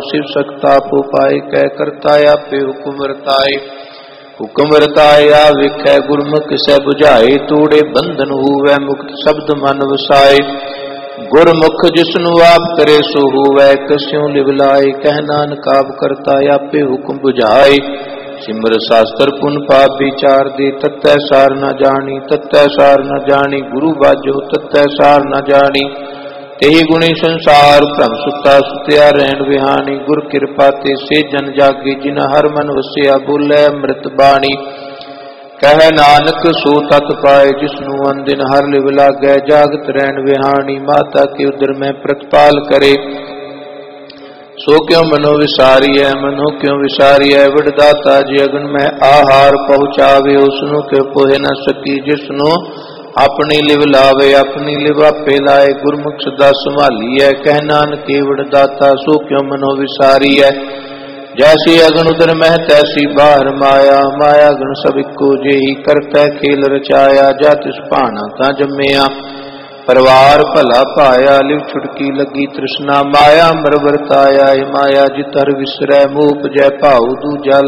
शिव सकता उपाय कै करता आपे हुकुम वर्ताए। हुकुम वर्ताए आ विखै गुरमुख सै बुझाए, तोड़े बंधन हुवै मुक्त शब्द मन वसाए। गुरमुख जिसनु आप करे सो होवै, कस्यों लिव लाए। कह नानक आप करता आपे हुकुम बुझाए। सिमर शास्त्र पुन पाप विचार दे, तत्तै सार न जानी। तत्तै सार न जानी गुरु बाजो, तत्तै सार न जानी। तेहि गुणी संसार भ्रम सुता सुत्या रहन विहानी। गुर कृपा ते से जन जागे, जिन हर मन वसिया बोलै अमृत बाणी। कह नानक सो तत पाए, जिसनु अनदिन हर लिव लागै। जागत रहन विहानी, माता के उदर में प्रतिपाल करे। सो क्यों मनो विसारिय, मनो क्यों विसारिय। वडदाता जी अगन में आहार पहुँचावे, उसनु क्यों पोहे न सकी। जिसनु अपनी लिव लावे, अपनी लिव आपे लाए। गुरमुख सदा संभालिय, कह नानक वडदाता सो क्यों मनो विसारिय। जैसी अगन उदर मह तैसी बाहर माया। माया गण सब इको जेही, करतै खेल रचाया। जा तिस भाना ता जम्मिया, परवार भला पाया। लिव छुटकी लगी तृष्णा, माया मर वर्ताया। माया जित हर विसरै, मोह उपजै भाऊ दूजा